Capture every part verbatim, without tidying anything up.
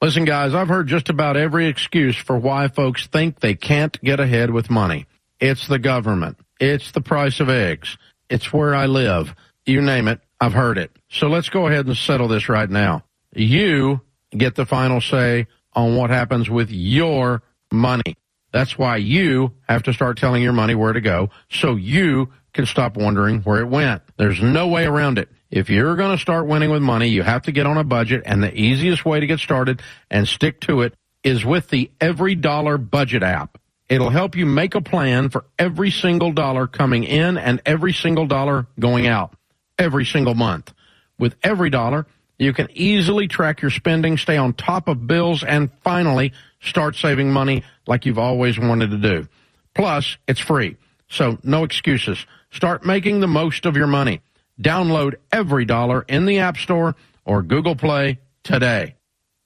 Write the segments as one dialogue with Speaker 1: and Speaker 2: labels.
Speaker 1: Listen, guys, I've heard just about every excuse for why folks think they can't get ahead with money. It's the government. It's the price of eggs. It's where I live. You name it, I've heard it. So let's go ahead and settle this right now. You get the final say on what happens with your money. That's why you have to start telling your money where to go so you can stop wondering where it went. There's no way around it. If you're going to start winning with money, you have to get on a budget, and the easiest way to get started and stick to it is with the Every Dollar Budget app. It'll help you make a plan for every single dollar coming in and every single dollar going out every single month. With Every Dollar, you can easily track your spending, stay on top of bills, and finally start saving money like you've always wanted to do. Plus, it's free, so no excuses. Start making the most of your money. Download Every Dollar in the App Store or Google Play today.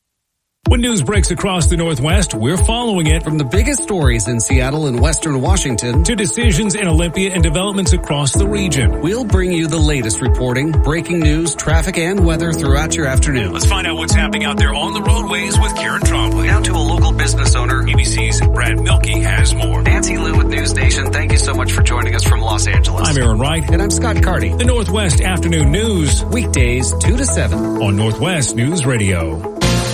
Speaker 2: When news breaks across the Northwest, we're following it.
Speaker 3: From the biggest stories in Seattle and Western Washington
Speaker 2: to decisions in Olympia and developments across the region,
Speaker 3: we'll bring you the latest reporting, breaking news, traffic, and weather throughout your afternoon.
Speaker 2: Let's find out what's happening out there on the roadways with Karen Trombley.
Speaker 3: Down to a local business owner.
Speaker 2: A B C's Brad Milkey has more.
Speaker 3: Nancy Liu with News Nation, thank you so much for joining us from Los Angeles.
Speaker 2: I'm Aaron Wright.
Speaker 3: And I'm Scott Carty.
Speaker 2: The Northwest Afternoon News.
Speaker 3: Weekdays two to seven.
Speaker 2: On Northwest News Radio.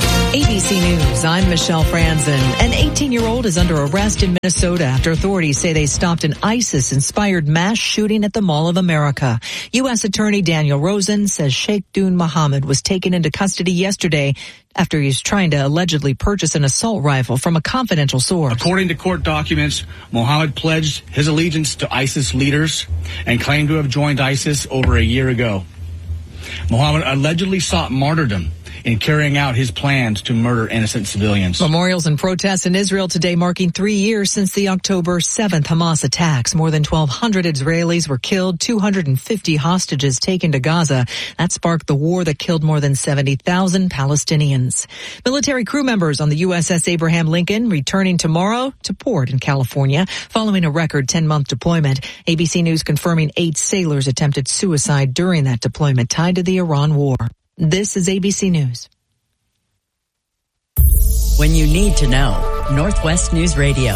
Speaker 4: A B C News, I'm Michelle Franzen. An eighteen-year-old is under arrest in Minnesota after authorities say they stopped an ISIS-inspired mass shooting at the Mall of America. U S Attorney Daniel Rosen says Sheikh Dun Mohammed was taken into custody yesterday after he was trying to allegedly purchase an assault rifle from a confidential source.
Speaker 5: According to court documents, Mohammed pledged his allegiance to ISIS leaders and claimed to have joined ISIS over a year ago. Mohammed allegedly sought martyrdom in carrying out his plans to murder innocent civilians.
Speaker 4: Memorials and protests in Israel today marking three years since the October seventh Hamas attacks. More than twelve hundred Israelis were killed, two hundred fifty hostages taken to Gaza. That sparked the war that killed more than seventy thousand Palestinians. Military crew members on the U S S Abraham Lincoln returning tomorrow to port in California following a record ten-month deployment. A B C News confirming eight sailors attempted suicide during that deployment tied to the Iran war. This is A B C News.
Speaker 6: When you need to know, Northwest News Radio.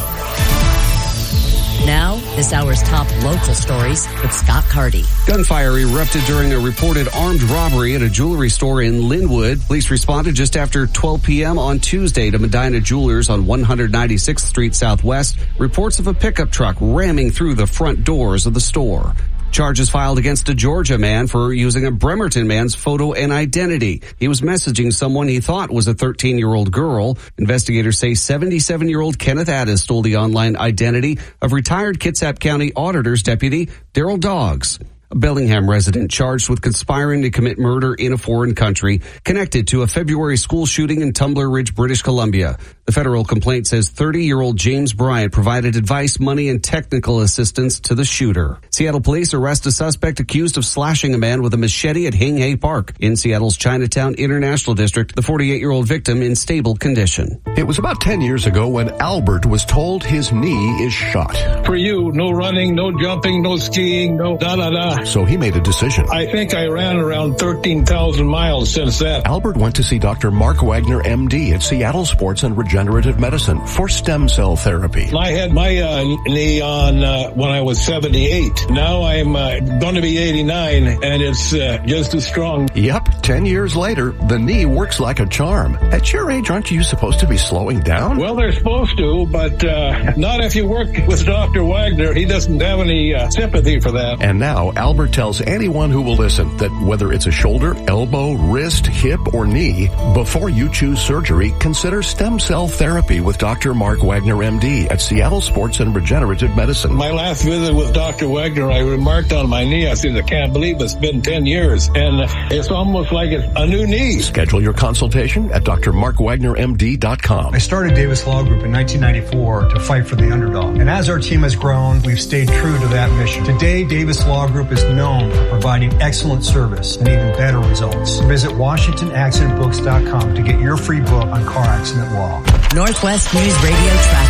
Speaker 6: Now, this hour's top local stories with Scott Carty.
Speaker 3: Gunfire erupted during a reported armed robbery at a jewelry store in Linwood. Police responded just after twelve p.m. on Tuesday to Medina Jewelers on one ninety-sixth Street Southwest. Reports of a pickup truck ramming through the front doors of the store. Charges filed against a Georgia man for using a Bremerton man's photo and identity. He was messaging someone he thought was a thirteen-year-old girl. Investigators say seventy-seven-year-old Kenneth Addis stole the online identity of retired Kitsap County Auditor's Deputy Daryl Doggs. A Bellingham resident charged with conspiring to commit murder in a foreign country connected to a February school shooting in Tumbler Ridge, British Columbia. The federal complaint says thirty-year-old James Bryant provided advice, money, and technical assistance to the shooter. Seattle police arrest a suspect accused of slashing a man with a machete at Hing Hay Park in Seattle's Chinatown International District. The forty-eight-year-old victim in stable condition.
Speaker 7: It was about ten years ago when Albert was told his knee is shot.
Speaker 8: For you, no running, no jumping, no skiing, no da-da-da.
Speaker 7: So he made a decision.
Speaker 8: I think I ran around thirteen thousand miles since that.
Speaker 7: Albert went to see Doctor Mark Wagner, M D, at Seattle Sports and Regenerative Medicine for stem cell therapy.
Speaker 8: I had my uh, knee on uh, when I was seventy-eight. Now I'm uh, going to be eighty-nine, and it's uh, just as strong.
Speaker 7: Yep, ten years later, the knee works like a charm. At your age, aren't you supposed to be slowing down?
Speaker 8: Well, they're supposed to, but uh, not if you work with Doctor Wagner. He doesn't have any uh, sympathy for that.
Speaker 7: And now, Albert tells anyone who will listen that whether it's a shoulder, elbow, wrist, hip, or knee, before you choose surgery, consider stem cell therapy with Doctor Mark Wagner, M D, at Seattle Sports and Regenerative Medicine.
Speaker 8: My last visit with Doctor Wagner, I remarked on my knee, I said, I can't believe it's been ten years, and it's almost like it's a new knee.
Speaker 7: Schedule your consultation at D R mark wagner m d dot com.
Speaker 9: I started Davis Law Group in nineteen ninety-four to fight for the underdog, and as our team has grown, we've stayed true to that mission. Today, Davis Law Group is known for providing excellent service and even better results. Visit washington accident books dot com to get your free book on car accident law.
Speaker 6: Northwest News Radio traffic.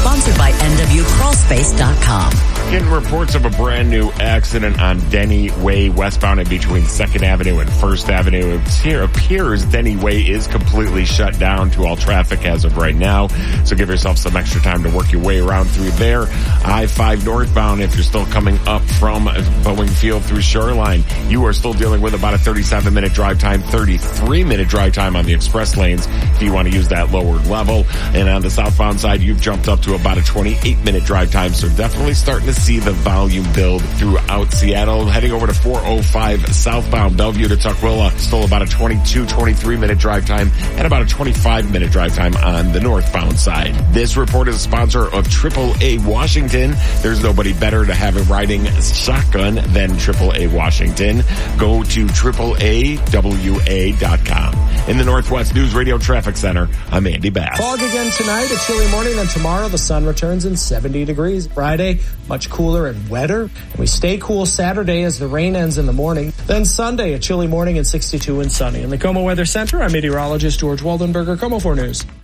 Speaker 6: Sponsored by N W Crawl Space dot com.
Speaker 10: Getting reports of a brand new accident on Denny Way westbound in between second Avenue and first Avenue. It appears Denny Way is completely shut down to all traffic as of right now. So give yourself some extra time to work your way around through there. I five northbound, if you're still coming up from Boeing Field through Shoreline, you are still dealing with about a thirty-seven minute drive time, thirty-three minute drive time on the express lanes if you want to use that lowered level. And on the southbound side, you've jumped up to about a twenty-eight minute drive time. So definitely starting to see the volume build throughout Seattle. Heading over to four oh five southbound Bellevue to Tukwila, still about a twenty-two, twenty-three minute drive time and about a twenty-five minute drive time on the northbound side. This report is a sponsor of triple A Washington. There's nobody better to have a riding shotgun than triple A Washington. Go to triple A W A dot com. In the Northwest News Radio Traffic Center, I'm Andy Bass.
Speaker 11: Fog again tonight, a chilly morning, then tomorrow the sun returns in seventy degrees. Friday, much cooler and wetter. And we stay cool Saturday as the rain ends in the morning. Then Sunday, a chilly morning and sixty-two and sunny. In the KOMO Weather Center, I'm meteorologist George Waldenberger, KOMO four News.